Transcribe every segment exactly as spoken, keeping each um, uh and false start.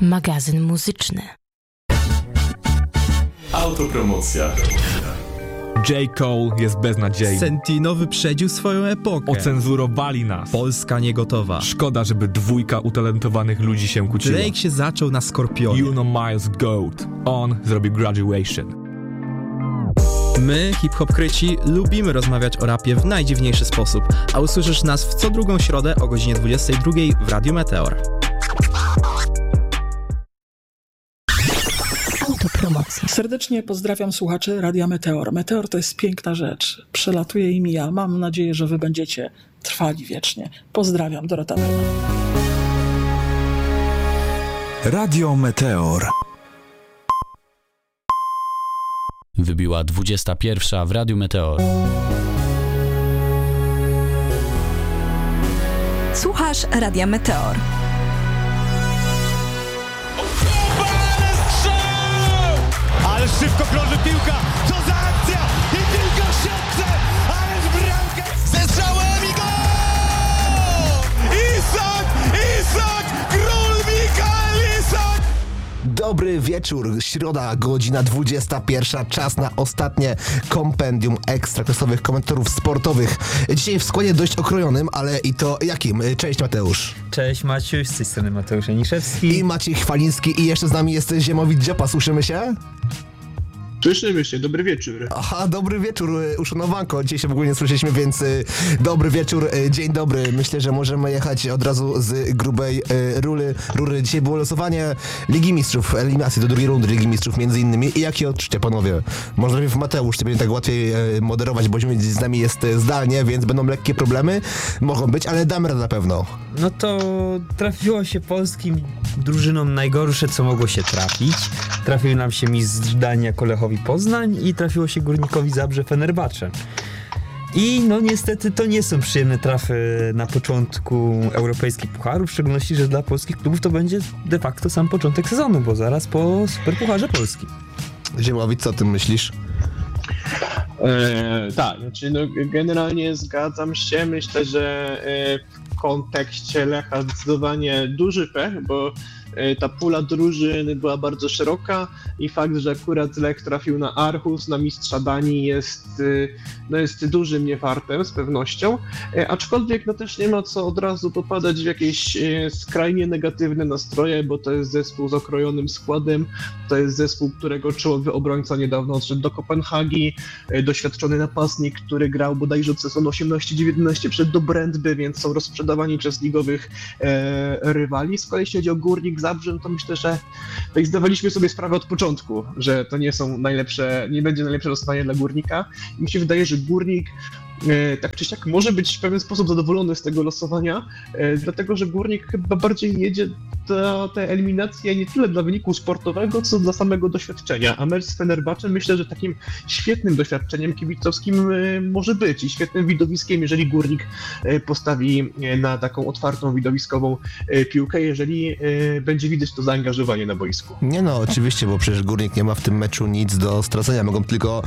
Magazyn muzyczny. Autopromocja. J. Cole jest beznadziejny. Sentino wyprzedził swoją epokę. Ocenzurowali nas. Polska nie gotowa. Szkoda, żeby dwójka utalentowanych ludzi się kłóciła. Drake się zaczął na Skorpionie. You know Miles Goat. On zrobił Graduation. My, hip-hop kryci, lubimy rozmawiać o rapie w najdziwniejszy sposób, a usłyszysz nas w co drugą środę o godzinie dwudziestej drugiej w Radiu Meteor. Autopromocja. Serdecznie pozdrawiam słuchaczy Radia Meteor. Meteor to jest piękna rzecz. Przelatuje i mija. Mam nadzieję, że wy będziecie trwali wiecznie. Pozdrawiam, Dorota Bela. Radio Meteor. Wybiła dwudziesta pierwsza w Radiu Meteor. Słuchasz Radia Meteor. Ale szybko krąży piłka, co za akcja i piłka w siatce, ależ bramkę ze strzałem i gol! Isak, Isak, król Mikael Isak! Dobry wieczór, środa, godzina dwudziesta pierwsza, czas na ostatnie kompendium ekstraklasowych komentatorów sportowych. Dzisiaj w składzie dość okrojonym, ale i to jakim? Cześć Mateusz. Cześć Maciuś, z tej strony Mateusz Janiszewski. I Maciej Chwaliński i jeszcze z nami jest Ziemowit Dziopa, słyszymy się? Słyszymy się, dobry wieczór. Aha, dobry wieczór, uszanowanko. Dzisiaj się w ogóle nie słyszeliśmy, więc y, dobry wieczór, y, dzień dobry. Myślę, że możemy jechać od razu z grubej y, rury, rury. Dzisiaj było losowanie Ligi Mistrzów, eliminacji do drugiej rundy Ligi Mistrzów między innymi. I jakie odczucie, panowie? Może najpierw Mateusz, ty będzie tak łatwiej y, moderować, bo Ziemowit z nami jest y, zdalnie, więc będą lekkie problemy. Mogą być, ale damy radę na pewno. No to trafiło się polskim drużynom najgorsze, co mogło się trafić. Trafił nam się mistrz Gdańsk Kolechowi Poznań i trafiło się Górnikowi Zabrze Fenerbahce. I no niestety to nie są przyjemne trafy na początku europejskich pucharów, w szczególności, że dla polskich klubów to będzie de facto sam początek sezonu, bo zaraz po Superpucharze Polski. Ziemowit, co o tym myślisz? E, tak, znaczy no, generalnie zgadzam się. Myślę, że e, w kontekście Lecha zdecydowanie duży pech, bo e, ta pula drużyn była bardzo szeroka i fakt, że akurat Lech trafił na Aarhus, na mistrza Danii jest, e, no jest dużym niefartem z pewnością, e, aczkolwiek no też nie ma co od razu popadać w jakieś e, skrajnie negatywne nastroje, bo to jest zespół z okrojonym składem, to jest zespół, którego czołowy obrońca niedawno odszedł do Kopenhagi, e, doświadczony napastnik, który grał bodajże od sezonu osiemnaście dziewiętnaście przed do Brentby, więc są rozsprzedawani przez ligowych e, rywali. Z kolei jeśli chodzi o Górnik Zabrze, to myślę, że tak zdawaliśmy sobie sprawę od początku, że to nie są najlepsze, nie będzie najlepsze losowanie dla Górnika. I mi się wydaje, że Górnik e, tak czy siak może być w pewien sposób zadowolony z tego losowania, e, dlatego że Górnik chyba bardziej jedzie ta, ta eliminacja nie tyle dla wyniku sportowego, co dla samego doświadczenia. A mecz z Fenerbahce myślę, że takim świetnym doświadczeniem kibicowskim e, może być i świetnym widowiskiem, jeżeli Górnik e, postawi e, na taką otwartą, widowiskową e, piłkę, jeżeli e, będzie widać to zaangażowanie na boisku. Nie no, oczywiście, bo przecież Górnik nie ma w tym meczu nic do stracenia. Mogą tylko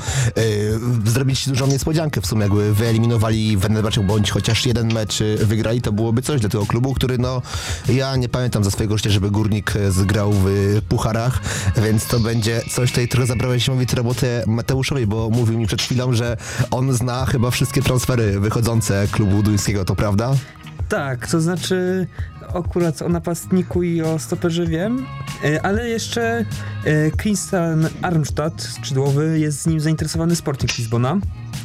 e, zrobić dużą niespodziankę w sumie, jakby wyeliminowali Fenerbahce, bądź chociaż jeden mecz wygrali, to byłoby coś dla tego klubu, który no, ja nie pamiętam za swojego życia, żeby Górnik zgrał w pucharach, więc to będzie coś, tutaj trochę zabrałeś mówić robotę Mateuszowi, bo mówił mi przed chwilą, że on zna chyba wszystkie transfery wychodzące klubu duńskiego, to prawda? Tak, to znaczy akurat o napastniku i o stoperze wiem, ale jeszcze Christian Armstad, skrzydłowy, jest z nim zainteresowany Sporting Lizbona.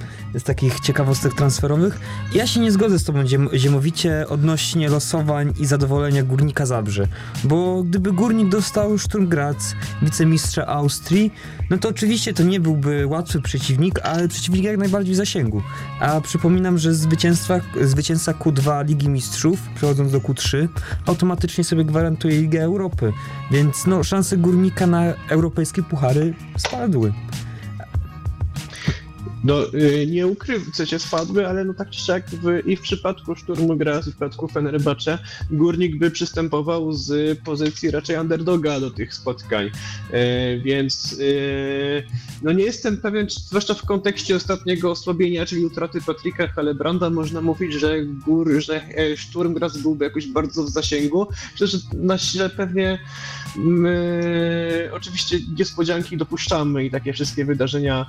Z takich ciekawostek transferowych. Ja się nie zgodzę z tobą ziem- ziemowicie odnośnie losowań i zadowolenia Górnika Zabrze, bo gdyby Górnik dostał Sturm Graz, wicemistrza Austrii, no to oczywiście to nie byłby łatwy przeciwnik, ale przeciwnik jak najbardziej w zasięgu. A przypominam, że zwycięstwa, zwycięzca Q dwa Ligi Mistrzów, przechodząc do Q trzy, automatycznie sobie gwarantuje Ligę Europy, więc no szanse Górnika na europejskie puchary spadły. No, yy, nie ukrywam, się spadły, ale no tak czy siak w, i w przypadku Szturmu Graz, i w przypadku Fenerbahce Górnik by przystępował z pozycji raczej underdoga do tych spotkań, yy, więc yy, no nie jestem pewien, czy, zwłaszcza w kontekście ostatniego osłabienia, czyli utraty Patryka Hellebranda, można mówić, że gór, że Szturm Graz byłby jakoś bardzo w zasięgu. Przecież na że pewnie my, oczywiście niespodzianki dopuszczamy i takie wszystkie wydarzenia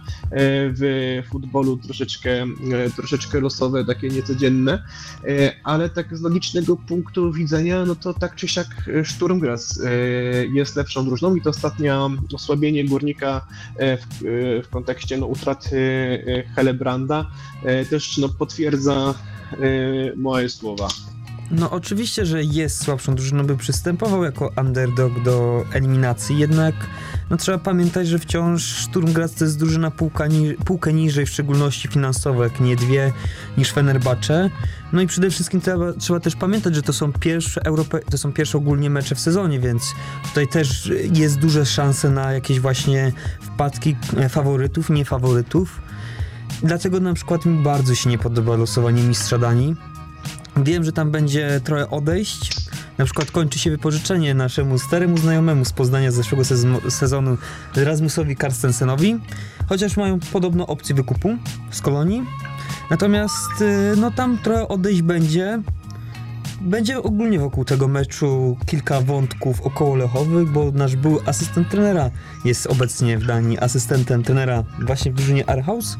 w futbolu troszeczkę, troszeczkę losowe, takie niecodzienne, ale tak z logicznego punktu widzenia, no to tak czy siak Szturm Graz jest lepszą drużyną i to ostatnie osłabienie Górnika w, w kontekście no, utraty Hellebranda też no, potwierdza moje słowa. No oczywiście, że jest słabszą drużyną, by przystępował jako underdog do eliminacji, jednak no trzeba pamiętać, że wciąż Szturm Graz to jest drużyna półka ni- półkę niżej, w szczególności finansowo, jak nie dwie, niż Fenerbahce. No i przede wszystkim trzeba, trzeba też pamiętać, że to są pierwsze Europe- to są pierwsze ogólnie mecze w sezonie, więc tutaj też jest duże szanse na jakieś właśnie wpadki faworytów, niefaworytów. Dlatego na przykład mi bardzo się nie podoba losowanie Mistrza Danii. Wiem, że tam będzie trochę odejść. Na przykład kończy się wypożyczenie naszemu staremu znajomemu z Poznania z zeszłego sez- sezonu Rasmusowi Carstensenowi, chociaż mają podobno opcję wykupu z Kolonii. Natomiast no tam trochę odejść będzie. Będzie ogólnie wokół tego meczu kilka wątków okołolechowych, bo nasz były asystent trenera jest obecnie w Danii asystentem trenera właśnie w drużynie Aarhus.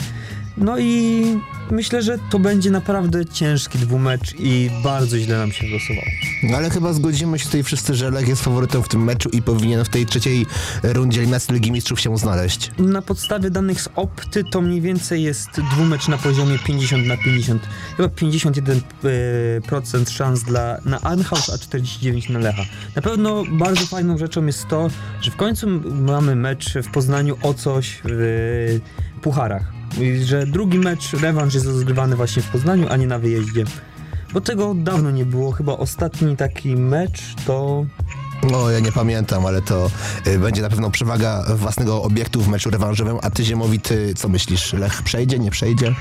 No i myślę, że to będzie naprawdę ciężki dwumecz i bardzo źle nam się wylosowało. No ale chyba zgodzimy się tutaj wszyscy, że Lech jest faworytem w tym meczu i powinien w tej trzeciej rundzie eliminacji Ligi Mistrzów się znaleźć. Na podstawie danych z Opty to mniej więcej jest dwumecz na poziomie pięćdziesiąt na pięćdziesiąt. Chyba pięćdziesiąt jeden procent szans dla, na Aarhus, a czterdzieści dziewięć na Lecha. Na pewno bardzo fajną rzeczą jest to, że w końcu mamy mecz w Poznaniu o coś w pucharach. I że drugi mecz, rewanż jest rozgrywany właśnie w Poznaniu, a nie na wyjeździe. Bo tego dawno nie było. Chyba ostatni taki mecz to... No, ja nie pamiętam, ale to y, będzie na pewno przewaga własnego obiektu w meczu rewanżowym. A ty, Ziemowi, ty co myślisz? Lech przejdzie, nie przejdzie?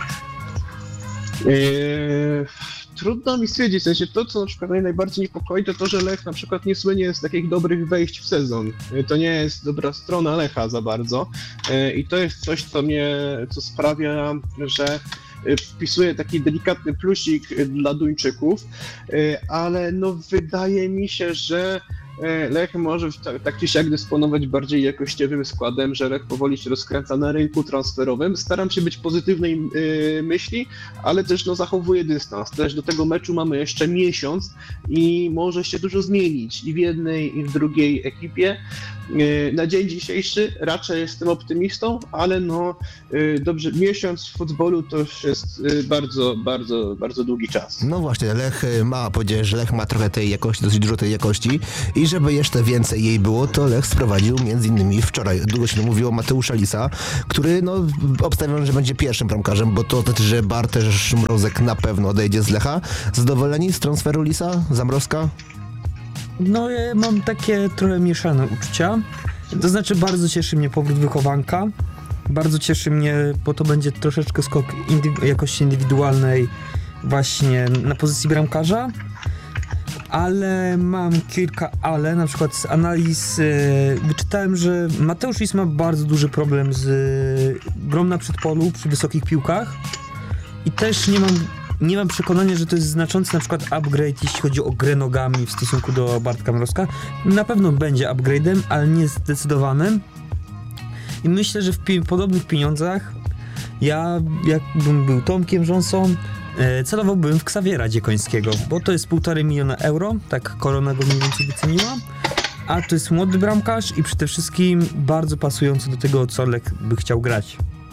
Yy, trudno mi stwierdzić, w sensie to, co na przykład mnie najbardziej niepokoi, to to, że Lech na przykład nie słynie z takich dobrych wejść w sezon. Yy, to nie jest dobra strona Lecha za bardzo yy, i to jest coś, co mnie, co sprawia, że wpisuje taki delikatny plusik dla Duńczyków, ale no wydaje mi się, że Lech może tak, tak czy siak dysponować bardziej jakościowym składem, że Lech powoli się rozkręca na rynku transferowym. Staram się być pozytywnej yy, myśli, ale też no, zachowuję dystans. Też do tego meczu mamy jeszcze miesiąc i może się dużo zmienić i w jednej, i w drugiej ekipie. Yy, na dzień dzisiejszy raczej jestem optymistą, ale no yy, dobrze, miesiąc w futbolu to już jest yy, bardzo, bardzo, bardzo długi czas. No właśnie, Lech ma, powiedzieć, że Lech ma trochę tej jakości, dosyć dużo tej jakości i żeby jeszcze więcej jej było, to Lech sprowadził między innymi wczoraj, długo się mówiło, Mateusza Lisa, który no obstawiam, że będzie pierwszym bramkarzem, bo to znaczy, że Bartosz Mrozek na pewno odejdzie z Lecha. Zadowoleni z transferu Lisa, Zamrozka? No ja mam takie trochę mieszane uczucia. To znaczy bardzo cieszy mnie powrót wychowanka. Bardzo cieszy mnie, bo to będzie troszeczkę skok indy- jakości indywidualnej właśnie na pozycji bramkarza. Ale mam kilka ale, na przykład z analiz yy, wyczytałem, że Mateusz Lis ma bardzo duży problem z yy, grą na przedpolu przy wysokich piłkach i też nie mam, nie mam przekonania, że to jest znaczący na przykład upgrade, jeśli chodzi o grę nogami w stosunku do Bartka Mrozka. Na pewno będzie upgrade'em, ale nie zdecydowanym i myślę, że w pi- podobnych pieniądzach ja, jakbym był Tomkiem Rząsą, celowałbym w Ksawiera Dziekońskiego, bo to jest półtorej miliona euro, tak Korona go mniej więcej wyceniła, a to jest młody bramkarz i przede wszystkim bardzo pasujący do tego, co Lech by chciał grać.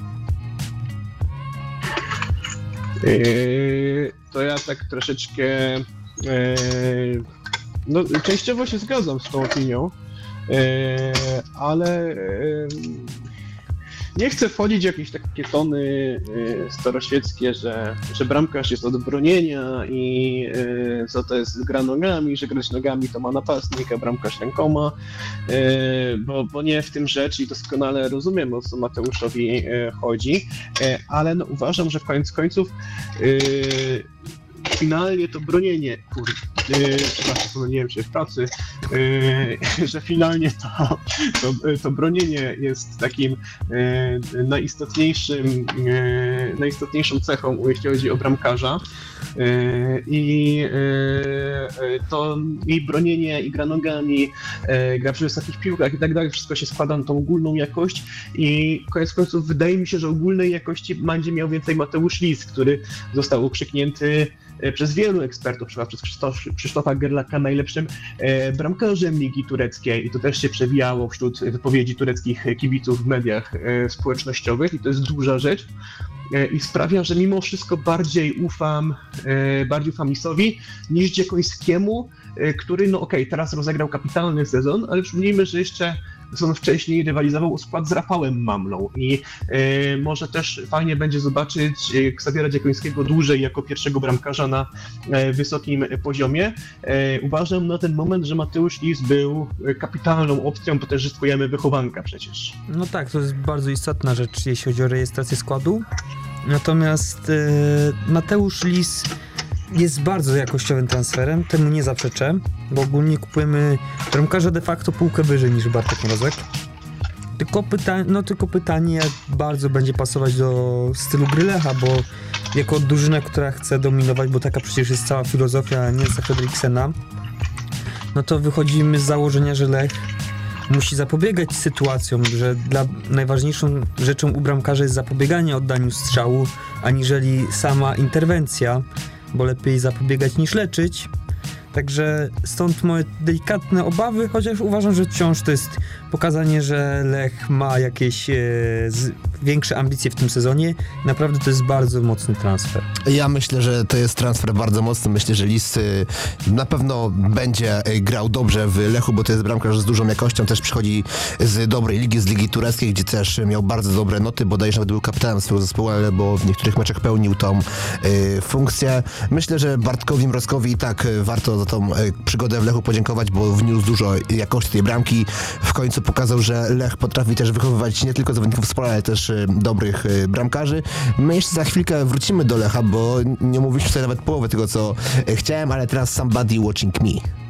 Yy, to ja tak troszeczkę, yy, no częściowo się zgadzam z tą opinią, yy, ale yy, nie chcę wchodzić w jakieś takie tony y, staroświeckie, że, że bramkarz jest od bronienia i y, co to jest gra nogami, że grać nogami to ma napastnik, a bramkarz rękoma, y, bo, bo nie w tym rzecz i doskonale rozumiem, o co Mateuszowi y, chodzi, y, ale no, uważam, że w koniec końców y, finalnie to bronienie, kurde, yy, przepraszam, pomyliłem się w pracy, yy, że finalnie to, to, to bronienie jest takim yy, najistotniejszym, yy, najistotniejszą cechą, jeśli chodzi o bramkarza. Yy, I yy, to i bronienie, i gra nogami, yy, gra przy wysokich piłkach i tak dalej, wszystko się składa na tą ogólną jakość i koniec końców wydaje mi się, że ogólnej jakości będzie miał więcej Mateusz Lis, który został ukrzyknięty przez wielu ekspertów, przykład przez Krzysztofa Gerlaka najlepszym e, bramkarzem Ligi Tureckiej i to też się przewijało wśród wypowiedzi tureckich kibiców w mediach e, społecznościowych i to jest duża rzecz e, i sprawia, że mimo wszystko bardziej ufam, e, bardziej ufam Lisowi niż Dziekońskiemu, e, który no okej, okay, teraz rozegrał kapitalny sezon, ale przypomnijmy, że jeszcze sezon wcześniej rywalizował o skład z Rafałem Mamlą i e, może też fajnie będzie zobaczyć Ksawiera Dziekońskiego dłużej jako pierwszego bramkarza na e, wysokim poziomie. E, uważam na ten moment, że Mateusz Lis był kapitalną opcją, bo też zyskujemy wychowanka przecież. No tak, to jest bardzo istotna rzecz, jeśli chodzi o rejestrację składu. Natomiast e, Mateusz Lis jest bardzo jakościowym transferem, temu nie zaprzeczę, bo ogólnie kupujemy bramkarza de facto półkę wyżej niż Bartek Mrozek. Tylko, pyta- no, tylko pytanie, jak bardzo będzie pasować do stylu gry Lecha, bo jako drużyna, która chce dominować, bo taka przecież jest cała filozofia Nielsa Fredriksena, no to wychodzimy z założenia, że Lech musi zapobiegać sytuacjom, że dla najważniejszą rzeczą u bramkarza jest zapobieganie oddaniu strzału, aniżeli sama interwencja, bo lepiej zapobiegać niż leczyć. Także stąd moje delikatne obawy, chociaż uważam, że wciąż to jest pokazanie, że Lech ma jakieś e, z, większe ambicje w tym sezonie. Naprawdę to jest bardzo mocny transfer. Ja myślę, że to jest transfer bardzo mocny. Myślę, że Lis y, na pewno będzie y, grał dobrze w Lechu, bo to jest bramkarz z dużą jakością. Też przychodzi z dobrej ligi, z Ligi Tureckiej, gdzie też miał bardzo dobre noty. Bodajże nawet był kapitanem swojego zespołu, ale bo w niektórych meczach pełnił tą y, funkcję. Myślę, że Bartkowi Mrozkowi i tak y, warto za tą y, przygodę w Lechu podziękować, bo wniósł dużo jakości tej bramki. W końcu pokazał, że Lech potrafi też wychowywać nie tylko zawodników z pola, ale też y, dobrych y, bramkarzy. My jeszcze za chwilkę wrócimy do Lecha, bo nie mówiliśmy sobie nawet połowy tego, co y, chciałem, ale teraz Somebody Watching Me.